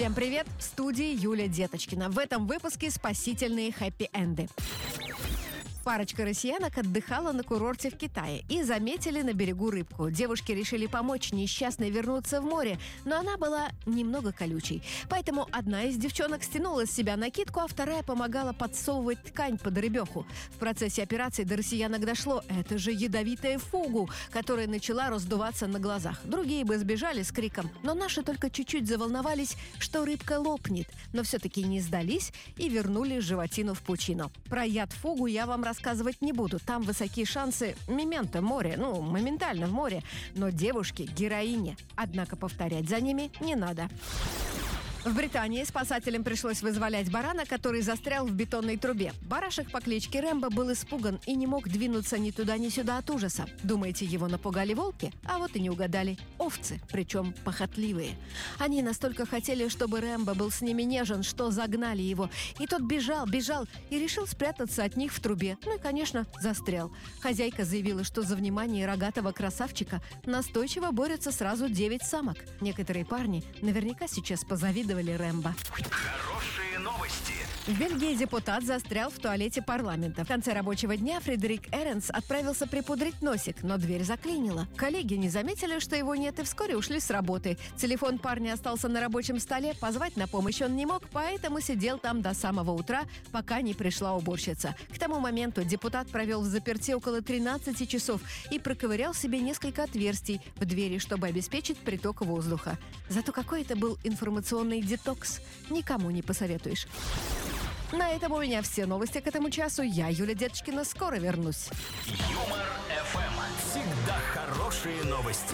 Всем привет! В студии Юлия Деточкина. В этом выпуске спасительные хэппи-энды. Парочка россиянок отдыхала на курорте в Китае и заметили на берегу рыбку. Девушки решили помочь несчастной вернуться в море, но она была немного колючей. Поэтому одна из девчонок стянула с себя накидку, а вторая помогала подсовывать ткань под рыбеху. В процессе операции до россиянок дошло: это же ядовитая фугу, которая начала раздуваться на глазах. Другие бы сбежали с криком, но наши только чуть-чуть заволновались, что рыбка лопнет, но все-таки не сдались и вернули животину в пучину. Про яд фугу я вам рассказывать не буду. Там высокие шансы момента море, моментально в море. Но девушки – героини. Однако повторять за ними не надо. В Британии спасателям пришлось вызволять барана, который застрял в бетонной трубе. Барашек по кличке Рэмбо был испуган и не мог двинуться ни туда, ни сюда от ужаса. Думаете, его напугали волки? А вот и не угадали. Овцы, причем похотливые. Они настолько хотели, чтобы Рэмбо был с ними нежен, что загнали его. И тот бежал и решил спрятаться от них в трубе. Ну и, конечно, застрял. Хозяйка заявила, что за внимание рогатого красавчика настойчиво борются сразу 9 самок. Некоторые парни наверняка сейчас позавидовали Рэмбо. Хорошие новости. В Бельгии депутат застрял в туалете парламента. В конце рабочего дня Фредерик Эренс отправился припудрить носик, но дверь заклинила. Коллеги не заметили, что его нет, и вскоре ушли с работы. Телефон парня остался на рабочем столе, позвать на помощь он не мог, поэтому сидел там до самого утра, пока не пришла уборщица. К тому моменту депутат провел в заперти около 13 часов и проковырял себе несколько отверстий в двери, чтобы обеспечить приток воздуха. Зато какой это был информационный детокс, никому не посоветуешь. На этом у меня все новости к этому часу. Я, Юлия Деточкина, скоро вернусь. Юмор ФМ. Всегда хорошие новости.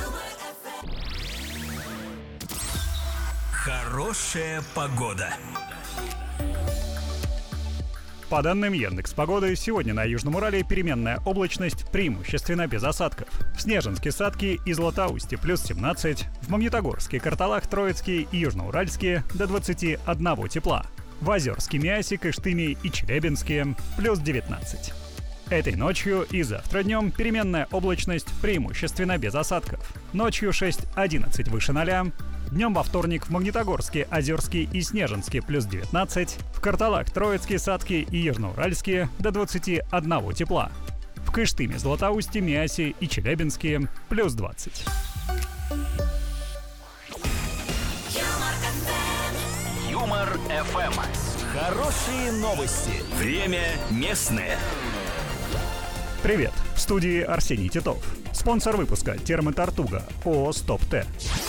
Хорошая погода. По данным Яндекс.Погоды, сегодня на Южном Урале переменная облачность, преимущественно без осадков. В Снежинске, Сатке и Златоусте плюс 17, в Магнитогорске, Карталах, Троицке и Южноуральске до 21 тепла. В Озерске, Миасе, Кыштыме и Челябинске плюс 19. Этой ночью и завтра днем переменная облачность, преимущественно без осадков. Ночью 6-11 выше 0. Днем во вторник в Магнитогорске, Озерске и Снежинске плюс 19. В Карталах, Троицке, Сатке и Южноуральске до 21 тепла. В Кыштыме, Златоусте, Миасе и Челябинске плюс 20. Юмор ФМ. Хорошие новости. Время местное. Привет! В студии Арсений Титов. Спонсор выпуска «Термотортуга» ООО «Стоп-Т».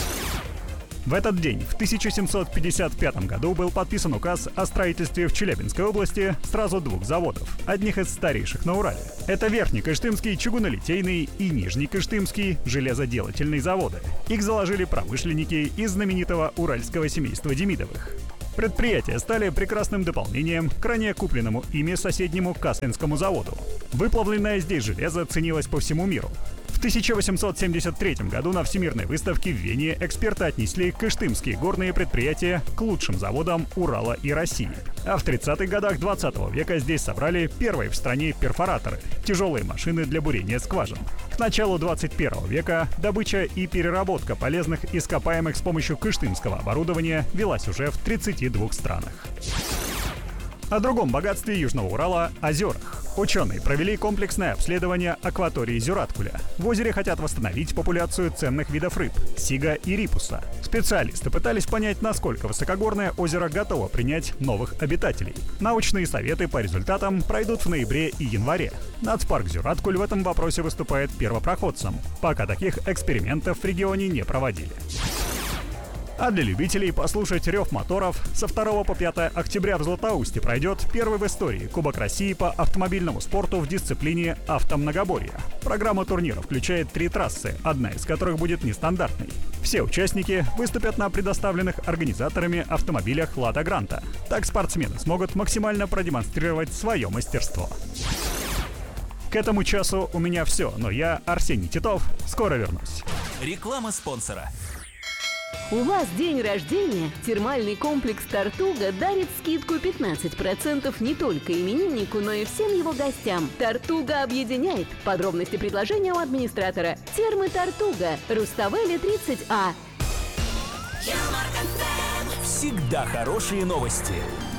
В этот день, в 1755 году, был подписан указ о строительстве в Челябинской области сразу 2 заводов, одних из старейших на Урале. Это Верхнекыштымский чугунолитейный и Нижнекыштымский железоделательный заводы. Их заложили промышленники из знаменитого уральского семейства Демидовых. Предприятия стали прекрасным дополнением к ранее купленному ими соседнему Каслинскому заводу. Выплавленное здесь железо ценилось по всему миру. В 1873 году на Всемирной выставке в Вене эксперты отнесли кыштымские горные предприятия к лучшим заводам Урала и России. А в 30-х годах 20 века здесь собрали первые в стране перфораторы – тяжелые машины для бурения скважин. К началу 21 века добыча и переработка полезных ископаемых с помощью кыштымского оборудования велась уже в 32 странах. О другом богатстве Южного Урала – озерах. Ученые провели комплексное обследование акватории Зюраткуля. В озере хотят восстановить популяцию ценных видов рыб – сига и рипуса. Специалисты пытались понять, насколько высокогорное озеро готово принять новых обитателей. Научные советы по результатам пройдут в ноябре и январе. Нацпарк Зюраткуль в этом вопросе выступает первопроходцем. Пока таких экспериментов в регионе не проводили. А для любителей послушать рев моторов со 2 по 5 октября в Златоусте пройдет первый в истории Кубок России по автомобильному спорту в дисциплине автомногоборье. Программа турнира включает 3 трассы, одна из которых будет нестандартной. Все участники выступят на предоставленных организаторами автомобилях «Лада Гранта». Так спортсмены смогут максимально продемонстрировать свое мастерство. К этому часу у меня все, но я, Арсений Титов, скоро вернусь. Реклама спонсора. У вас день рождения? Термальный комплекс «Тортуга» дарит скидку 15% не только имениннику, но и всем его гостям. «Тортуга» объединяет. Подробности предложения у администратора. Термы «Тортуга», Руставели 30А. всегда хорошие новости.